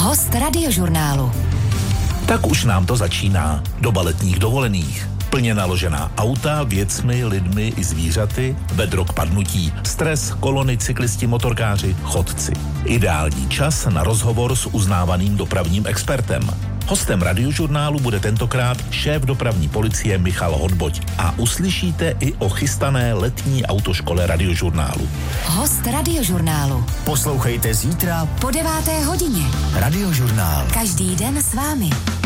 Host Radiožurnálu. Tak už nám to začíná. Doba letních dovolených. Plně naložená auta, věcmi, lidmi i zvířaty, vedro k padnutí, stres, kolony, cyklisti, motorkáři, chodci. Ideální čas na rozhovor s uznávaným dopravním expertem. Hostem Radiožurnálu bude tentokrát šéf dopravní policie Michal Hodboť a uslyšíte i o chystané letní autoškole Radiožurnálu. Host Radiožurnálu. Poslouchejte zítra po 9. hodině. Radiožurnál. Každý den s vámi.